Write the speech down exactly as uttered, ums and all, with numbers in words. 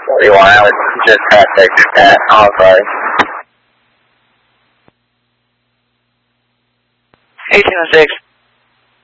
forty-one, I was just past exit Pat. Oh, sorry. eighteen oh six.